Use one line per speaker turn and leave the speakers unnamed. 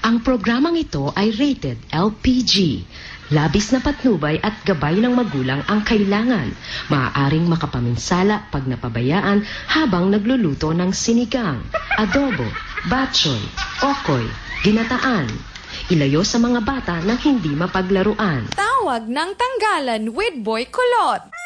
Ang programang ito ay rated LPG. Labis na patnubay at gabay ng magulang ang kailangan. Maaaring makapaminsala pag napabayaan habang nagluluto ng sinigang, adobo, batchoy, okoy, ginataan. Ilayo sa mga bata nang hindi mapaglaruan.
Tawag ng tanggalan with Boy Kulot.